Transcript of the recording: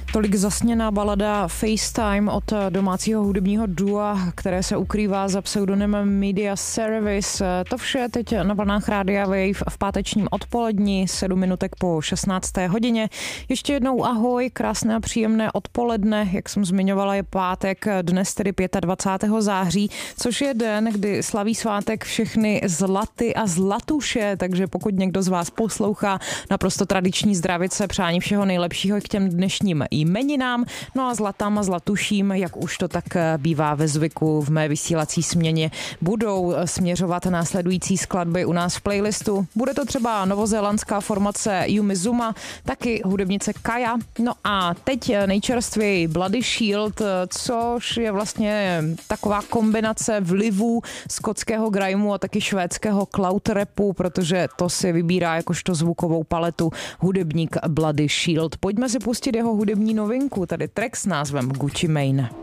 Tolik zasněná balada FaceTime od domácího hudebního dua, které se ukrývá za pseudonymem Media Service. To vše teď na vlnách Rádia Wave v pátečním odpoledni, 7 minutek po 16. hodině. Ještě jednou ahoj, krásné a příjemné odpoledne. Jak jsem zmiňovala, je pátek, dnes tedy 25. září, což je den, kdy slaví svátek všechny zlaty a zlatuše, takže pokud někdo z vás poslouchá, naprosto tradiční zdravice, přání všeho nejlepšího k těm dnešním jmeninám. No a zlatám a zlatuším, jak už to tak bývá ve zvyku v mé vysílací směně, budou směřovat následující skladby u nás v playlistu. Bude to třeba novozélandská formace Yumi Zuma, taky hudebnice Kaya. No a teď nejčerstvěji Bloody Shield, což je vlastně taková kombinace vlivů skotského grimeu a taky švédského cloud rapu, protože to si vybírá jakožto zvukovou paletu hudebník Bloody Shield. Pojďme si pustit jeho hudební novinku, tady track s názvem Gucci Mane.